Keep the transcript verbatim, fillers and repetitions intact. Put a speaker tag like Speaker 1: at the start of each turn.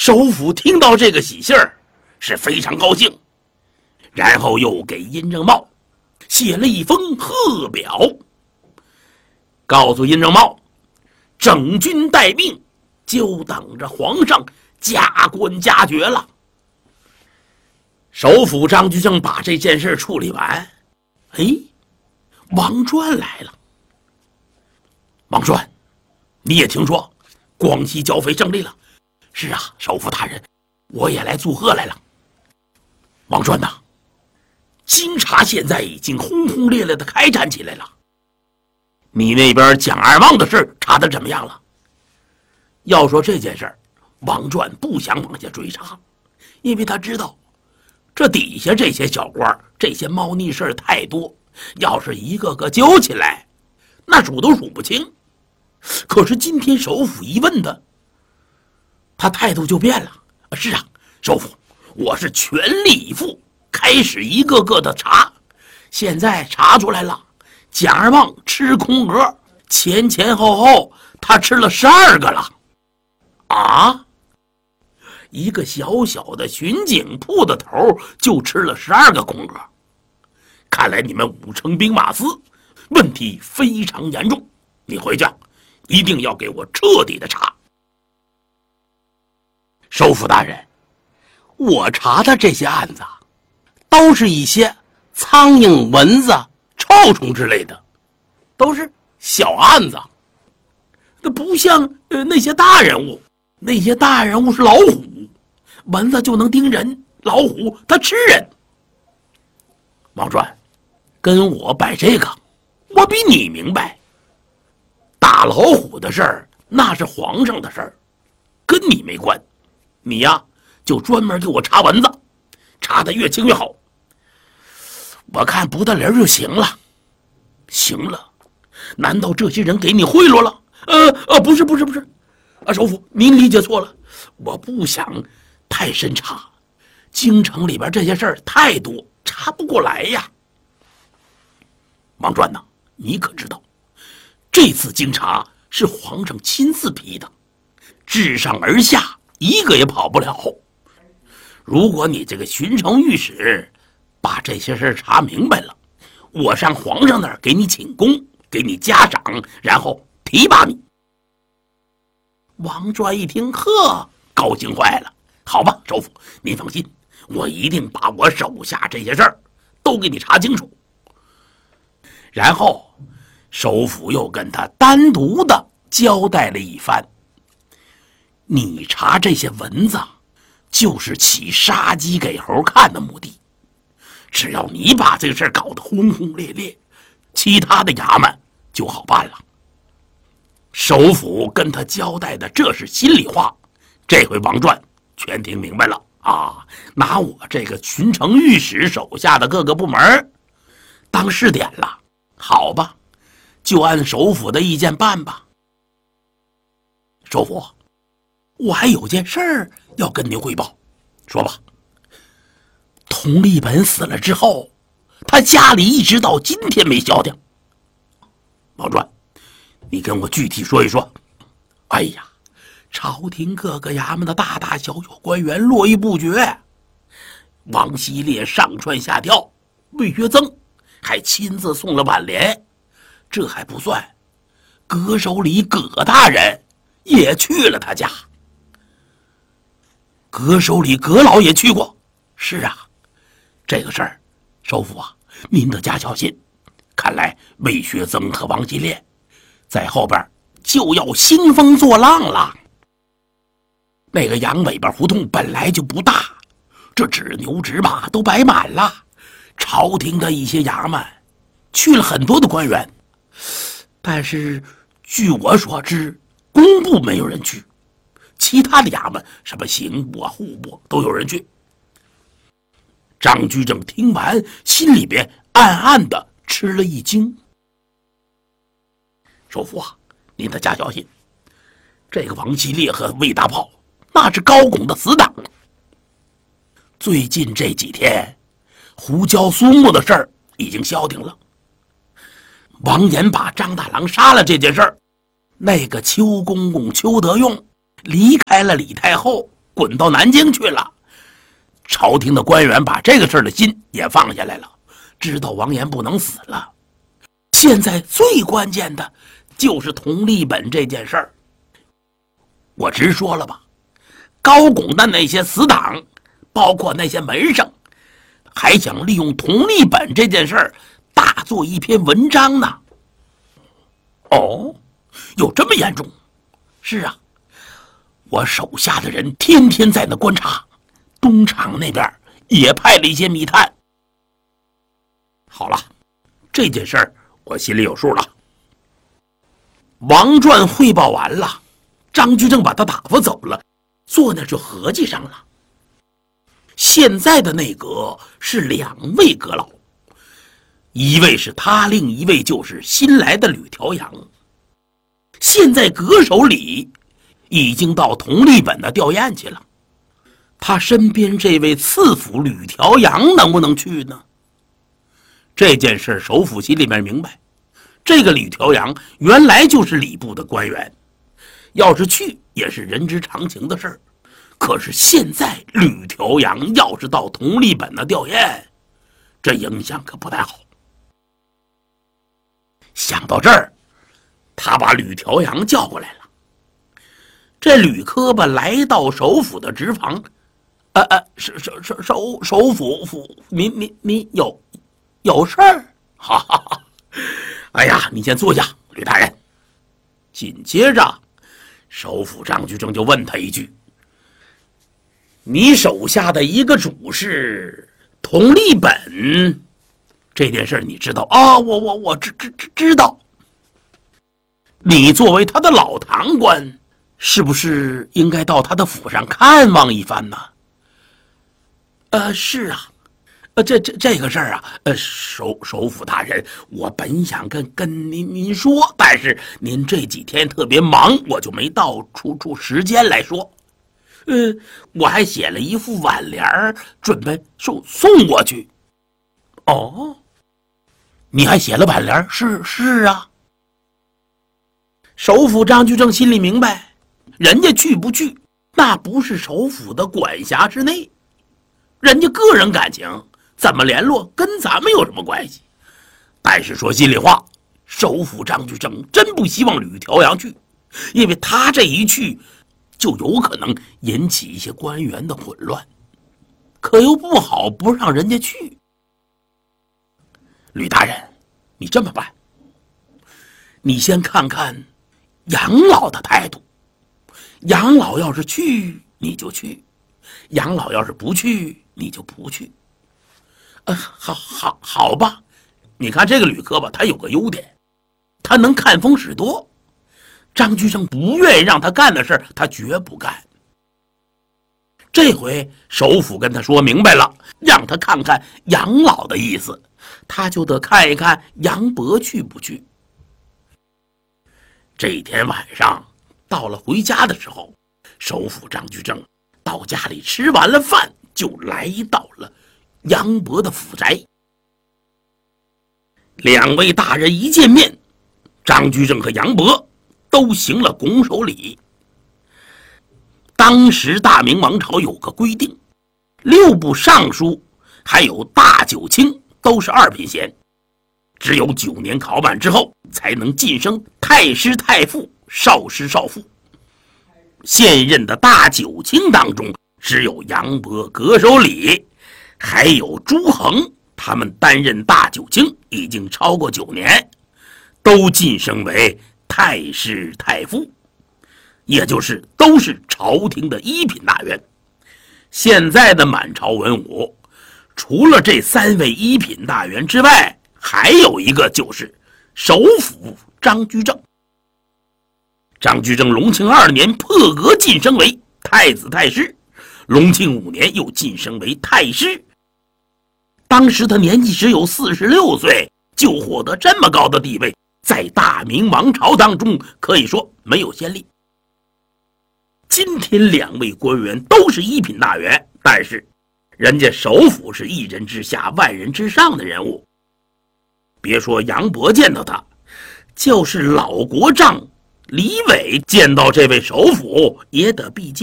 Speaker 1: 首府听到这个喜信儿，是非常高兴，然后又给殷正茂写了一封贺表，告诉殷正茂，整军待命，就等着皇上加官加爵了。首府张居正把这件事处理完，哎，王传来了。王传，你也听说广西剿匪胜利了？是啊，首府大人，我也来祝贺来了。王传呐，京察现在已经轰轰烈烈的开战起来了。你那边蒋二旺的事查得怎么样了？要说这件事，王传不想往下追查，因为他知道这底下这些小官，这些猫腻事太多，要是一个个揪起来，那数都数不清。可是今天首府一问他，他态度就变了。是啊，首府，我是全力以赴，开始一个个的查。现在查出来了，蒋二旺吃空格，前前后后他吃了十二个了。啊，一个小小的巡警铺的头就吃了十二个空格，看来你们武城兵马司问题非常严重。你回去一定要给我彻底的查。首府大人，我查的这些案子都是一些苍蝇、蚊子、臭虫之类的，都是小案子，那不像呃那些大人物。那些大人物是老虎，蚊子就能叮人，老虎它吃人。王传，跟我摆这个，我比你明白。打老虎的事儿那是皇上的事儿，跟你没关。你呀，就专门给我查蚊子，查得越清越好。我看不得了就行了。行了？难道这些人给你贿赂了？呃呃，不是不是不是。啊，首府，您理解错了，我不想太深查，京城里边这些事儿太多，查不过来呀。王传呐，你可知道，这次京察是皇上亲自批的，自上而下一个也跑不了。如果你这个巡城御史把这些事查明白了，我上皇上那儿给你请功，给你嘉赏，然后提拔你。王传一听，呵，高兴坏了。好吧，首府，您放心，我一定把我手下这些事儿都给你查清楚。然后首府又跟他单独的交代了一番。你查这些蚊子，就是起杀鸡给猴看的目的。只要你把这个事儿搞得轰轰烈烈，其他的衙门就好办了。首府跟他交代的这是心里话，这回王传全听明白了啊！拿我这个巡城御史手下的各个部门当试点了。好吧，就按首府的意见办吧。首府，我还有件事儿要跟您汇报。说吧。佟立本死了之后，他家里一直到今天没消停。王传，你跟我具体说一说。哎呀，朝廷各个衙门的大大小小官员络绎不绝，王希烈上蹿下跳，魏学增还亲自送了挽联。这还不算，葛守礼葛大人也去了他家。葛守礼葛老也去过。是啊，这个事儿，首府啊，您得加小心。看来魏学增和王希烈在后边就要兴风作浪了。那个羊尾巴胡同本来就不大，这纸牛纸马都摆满了，朝廷的一些衙门去了很多的官员，但是据我所知，工部没有人去，其他的衙门什么刑部啊、户部都有人去。张居正听完，心里边暗暗的吃了一惊。首府啊，您得加小心，这个王希烈和魏大炮那是高拱的死党。最近这几天胡椒苏木的事儿已经消停了，王延把张大郎杀了这件事儿，那个邱公公邱德用离开了李太后， 滚到南京去了。朝廷的官员把这个事儿的心也放下来了，知道王延不能死了。现在最关键的就是同利本这件事儿。我直说了吧，高拱的那些死党，包括那些门生，还想利用同利本这件事儿大做一篇文章呢。哦，有这么严重？是啊，我手下的人天天在那观察，东厂那边也派了一些密探。好了，这件事儿我心里有数了。王传汇报完了，张居正把他打发走了，坐那就合计上了。现在的内阁是两位阁老，一位是他，另一位就是新来的吕调阳。现在阁手李已经到同利本的吊唁去了，他身边这位次辅吕调阳能不能去呢？这件事首辅心里面明白，这个吕调阳原来就是礼部的官员，要是去也是人之常情的事儿。可是现在吕调阳要是到同利本的吊唁，这影响可不太好。想到这儿，他把吕调阳叫过来了。这吕科吧来到首府的直房，呃呃，首首首首首府府，您您您有有事儿？哈哈哈！哎呀，你先坐下，吕大人。紧接着，首辅张居正就问他一句：“你手下的一个主事同利本这件事你知道啊、哦？我我我知知知知道。你作为他的老堂官，是不是应该到他的府上看望一番呢？”呃，是啊，呃，这这这个事儿啊，呃，首首辅大人，我本想跟跟您您说，但是您这几天特别忙，我就没到出出时间来说。呃，我还写了一副挽联儿，准备送送过去。哦，你还写了挽联？是是啊。首辅张居正心里明白，人家去不去，那不是首辅的管辖之内，人家个人感情怎么联络，跟咱们有什么关系？但是说心里话，首辅张居正真不希望吕调阳去，因为他这一去，就有可能引起一些官员的混乱，可又不好不让人家去。吕大人，你这么办，你先看看杨老的态度，杨老要是去你就去，杨老要是不去你就不去。呃，好好好吧，你看这个吕科吧，他有个优点，他能看风使舵。张居正不愿意让他干的事，他绝不干。这回首辅跟他说明白了，让他看看杨老的意思，他就得看一看杨伯去不去。这天晚上到了回家的时候，首辅张居正到家里吃完了饭，就来到了杨伯的府宅。两位大人一见面，张居正和杨伯都行了拱手礼。当时大明王朝有个规定，六部尚书还有大九卿都是二品衔，只有九年考满之后才能晋升太师太傅、少师少傅。现任的大九卿当中，只有杨伯、阁守礼还有朱衡，他们担任大九卿已经超过九年，都晋升为太师太傅，也就是都是朝廷的一品大员。现在的满朝文武，除了这三位一品大员之外，还有一个就是首辅张居正。张居正隆庆二年破格晋升为太子太师，隆庆五年又晋升为太师。当时他年纪只有四十六岁，就获得这么高的地位，在大明王朝当中可以说没有先例。今天两位官员都是一品大员，但是人家首辅是一人之下万人之上的人物。别说杨伯见到他，就是老国丈李伟见到这位首辅也得避忌。